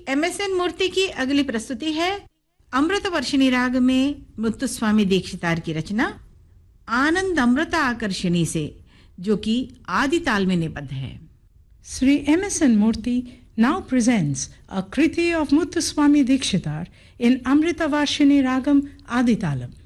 MSN मूर्ति की अगली प्रस्तुति है अमृत वर्षिणी राग में मुत्तुस्वामी दीक्षितार की रचना आनंद अमृत आकर्षणी से, जो कि आदि ताल में निबद्ध है। Sri MSN Murthy now presents a kriti of Muthuswami Dikshitar in Amrita Varshini Ragam Aditalam.